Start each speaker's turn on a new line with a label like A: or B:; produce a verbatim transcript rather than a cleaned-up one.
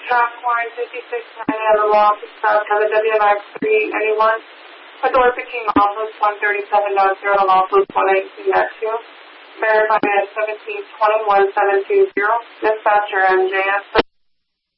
A: track line fifty-six ninety on the wall to stop W M X three anyone. With door picking Lawful one thirty-seven dot zero, Lawful one eighteen dot two. Verifying at seventeen twenty-one seven two zero. Dispatcher M J S.